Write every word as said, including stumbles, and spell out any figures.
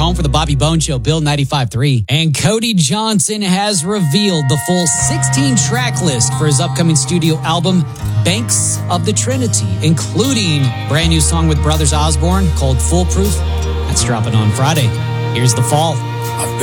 home for the Bobby Bone Show, Bill ninety-five point three. And Cody Johnson has revealed the full sixteen-track list for his upcoming studio album, Banks of the Trinity, including a brand new song with Brothers Osborne called Foolproof. That's dropping on Friday. Here's The Fall. I've